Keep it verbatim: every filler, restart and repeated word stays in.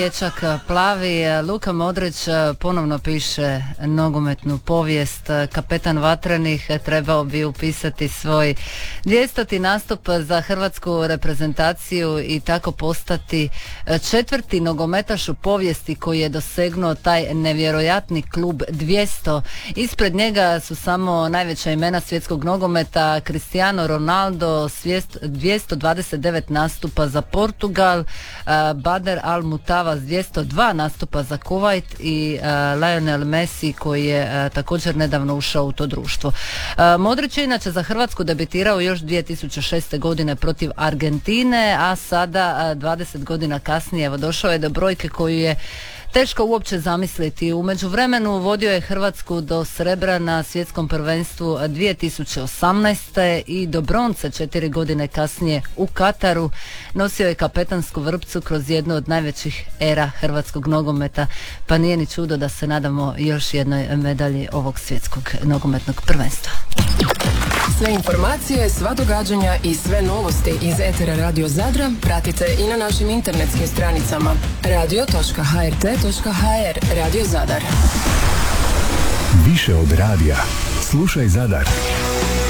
Dječak plavi, Luka Modrić ponovno piše nogometnu povijest. Kapetan Vatrenih trebao bi upisati svoj dvijestoti nastup za hrvatsku reprezentaciju i tako postati četvrti nogometaš u povijesti koji je dosegnuo taj nevjerojatni klub dvjesto. Ispred njega su samo najveća imena svjetskog nogometa: Cristiano Ronaldo, dvjesto dvadeset devet nastupa za Portugal, Badr Al-Mutava s dvjesto dva nastupa za Kuvajt i uh, Lionel Messi koji je uh, također nedavno ušao u to društvo. Uh, Modrić je inače za Hrvatsku debitirao još dvije tisuće šeste. godine protiv Argentine, a sada uh, dvadeset godina kasnije evo došao je do brojke koju je teško uopće zamisliti. U međuvremenu vodio je Hrvatsku do srebra na svjetskom prvenstvu dvije tisuće osamnaeste. i do bronce četiri godine kasnije u Kataru. Nosio je kapetansku vrpcu kroz jednu od najvećih era hrvatskog nogometa, pa nije ni čudo da se nadamo još jednoj medalji ovog svjetskog nogometnog prvenstva. Sve informacije, sva događanja i sve novosti iz etera Radio Zadra pratite i na našim internetskim stranicama radio točka h r t točka h r. Radio Zadar. Više od radija. Slušaj Zadar.